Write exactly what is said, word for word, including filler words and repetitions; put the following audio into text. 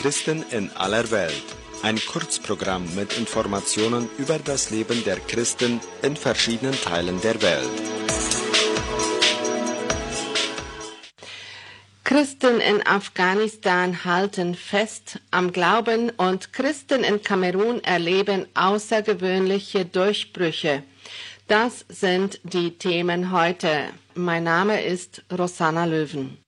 Christen in aller Welt. Ein Kurzprogramm mit Informationen über das Leben der Christen in verschiedenen Teilen der Welt. Christen in Afghanistan halten fest am Glauben und Christen in Kamerun erleben außergewöhnliche Durchbrüche. Das sind die Themen heute. Mein Name ist Rosanna Löwen.